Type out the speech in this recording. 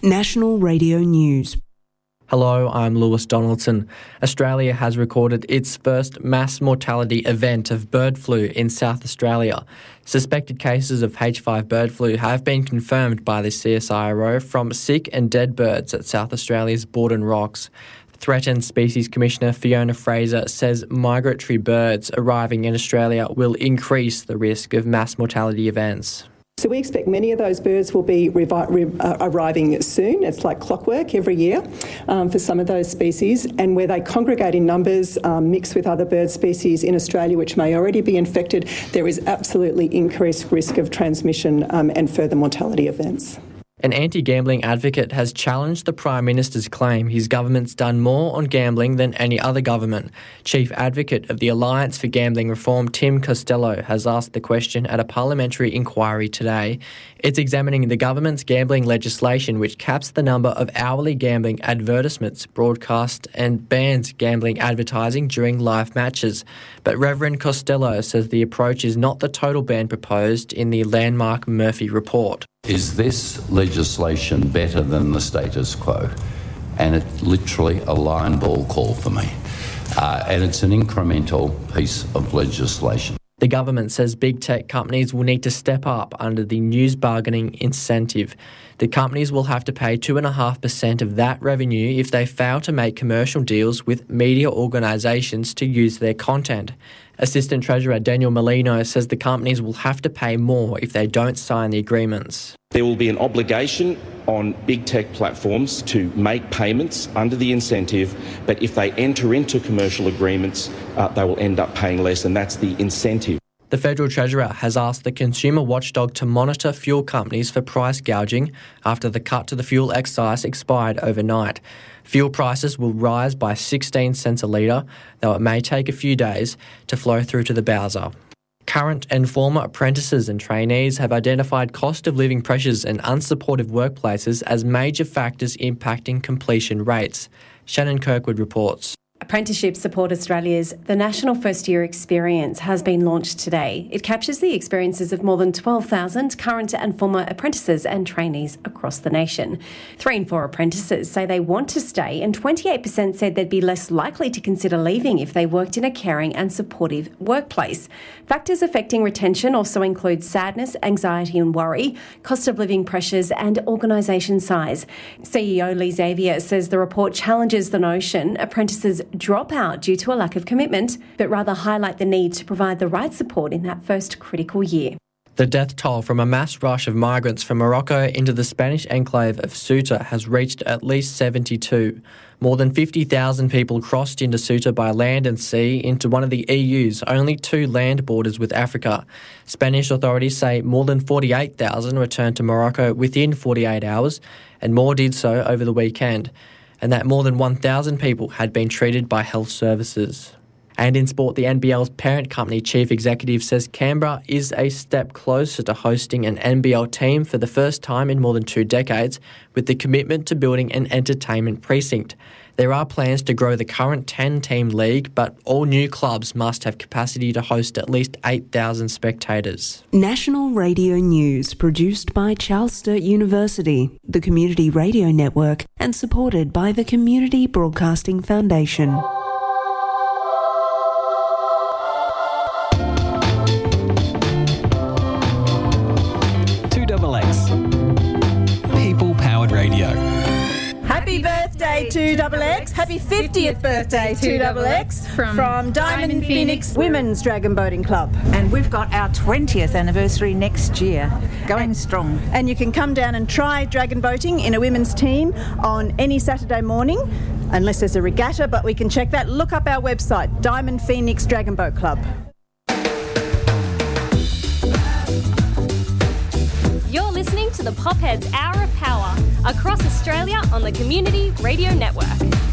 National Radio News. Hello, I'm Lewis Donaldson. Australia has recorded its first mass mortality event of bird flu in South Australia. Suspected cases of H5 bird flu have been confirmed by the CSIRO from sick and dead birds at South Australia's Borden Rocks. Threatened Species Commissioner Fiona Fraser says migratory birds arriving in Australia will increase the risk of mass mortality events. So we expect many of those birds will be arriving soon. It's like clockwork every year for some of those species. And where they congregate in numbers, mix with other bird species in Australia which may already be infected, there is absolutely increased risk of transmission and further mortality events. An anti-gambling advocate has challenged the Prime Minister's claim his government's done more on gambling than any other government. Chief Advocate of the Alliance for Gambling Reform, Tim Costello, has asked the question at a parliamentary inquiry today. It's examining the government's gambling legislation which caps the number of hourly gambling advertisements broadcast and bans gambling advertising during live matches. But Reverend Costello says the approach is not the total ban proposed in the landmark Murphy report. Is this legislation better than the status quo? And it's literally a line ball call for me. And it's an incremental piece of legislation. The government says big tech companies will need to step up under the news bargaining incentive. The companies will have to pay 2.5% of that revenue if they fail to make commercial deals with media organisations to use their content. Assistant Treasurer Daniel Molino says the companies will have to pay more if they don't sign the agreements. There will be an obligation on big tech platforms to make payments under the incentive, but if they enter into commercial agreements, they will end up paying less, and that's the incentive. The Federal Treasurer has asked the consumer watchdog to monitor fuel companies for price gouging after the cut to the fuel excise expired overnight. Fuel prices will rise by 16 cents a litre, though it may take a few days to flow through to the bowser. Current and former apprentices and trainees have identified cost of living pressures and unsupportive workplaces as major factors impacting completion rates. Shannon Kirkwood reports. Apprenticeship Support Australia's The National First Year Experience has been launched today. It captures the experiences of more than 12,000 current and former apprentices and trainees across the nation. 3 in 4 apprentices say they want to stay, and 28% said they'd be less likely to consider leaving if they worked in a caring and supportive workplace. Factors affecting retention also include sadness, anxiety and worry, cost of living pressures and organisation size. CEO Lee Xavier says the report challenges the notion apprentices drop out due to a lack of commitment, but rather highlight the need to provide the right support in that first critical year. The death toll from a mass rush of migrants from Morocco into the Spanish enclave of Ceuta has reached at least 72. More than 50,000 people crossed into Ceuta by land and sea into one of the EU's only 2 land borders with Africa. Spanish authorities say more than 48,000 returned to Morocco within 48 hours, and more did so over the weekend, and that more than 1,000 people had been treated by health services. And in sport, the NBL's parent company chief executive says Canberra is a step closer to hosting an NBL team for the first time in more than 2 decades, with the commitment to building an entertainment precinct. There are plans to grow the current 10-team league, but all new clubs must have capacity to host at least 8,000 spectators. National Radio News, produced by Charles Sturt University, the Community Radio Network, and supported by the Community Broadcasting Foundation. People-powered radio. Happy birthday to XX. Happy 50th birthday to XX from Diamond Phoenix Women's Dragon Boating Club. And we've got our 20th anniversary next year, going strong. And you can come down and try dragon boating in a women's team on any Saturday morning, unless there's a regatta, but we can check that. Look up our website, Diamond Phoenix Dragon Boat Club. You're listening to the Popheads Hour of Power across Australia on the Community Radio Network.